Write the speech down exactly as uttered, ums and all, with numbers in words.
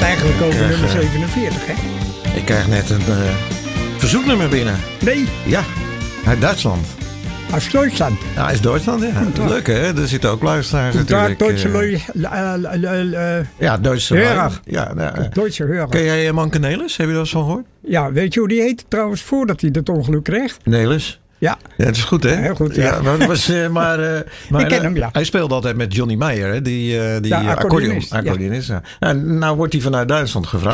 eigenlijk over krijg, nummer uh, zevenenveertig, hè? Ik krijg net een uh, verzoeknummer binnen. Nee. Ja, uit Duitsland. Uit Duitsland. Ja, uit Duitsland, ja. Goed, leuk, hè? Er zitten ook luisteraars Daar natuurlijk. Duitse uh, lui... Uh, uh, ja, Duitse Hörer. Ja, nou, uh, Duitse Hörer. Ken jij uh, Manke Nelis? Heb je dat eens van gehoord? Ja, weet je hoe die heette trouwens voordat hij dat ongeluk kreeg? Nelis? Ja. Ja, dat is goed, hè? Ja, heel goed, ja. ja maar, was, uh, maar, uh, maar ik ken hem, ja. Hij speelde altijd met Johnny Meijer, hè? Die, uh, die ja, accordeonist. accordeon, accordeonist ja. Ja. Nou, nou wordt hij vanuit Duitsland gevraagd.